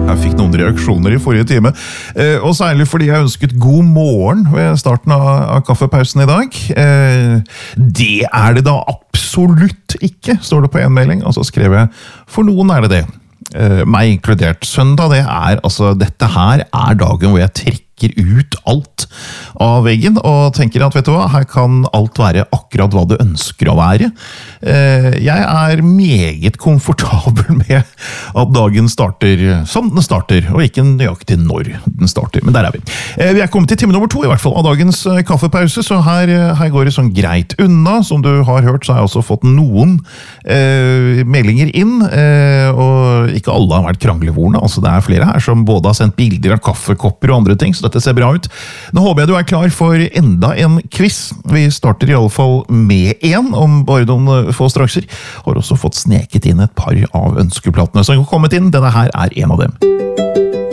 Jeg fikk noen reaksjoner i forrige time, og særlig fordi jeg ønsket god morgen ved starten av kaffepausen i dag. Det det da absolutt ikke, står det på en melding, og så skrev jeg, for noen det det. Meg inkludert. Søndag, dette her dagen hvor jeg trekker ut alt av veggen, og tenker at, vet du hva, her kan alt være akkurat hva du ønsker å være. Jeg meget komfortabel med at dagen starter som den starter, og ikke nøyaktig når den starter, men der vi. Vi kommet til time nummer 2 i hvert fall av dagens kaffepause, så her går det sånn greit unna. Som du har hørt, så har jeg også fått noen meldinger inn, og ikke alle har vært kranglevorene, altså det flere her som både har sendt bilder av kaffekopper og andre ting, så dette ser bra ut. Nå håper jeg du klar for enda en quiz. Vi starter i alle fall med en, om bare noen få strakser. Har også fått sneket inn et par av ønskeplatene som har kommet inn. Denne her en av dem.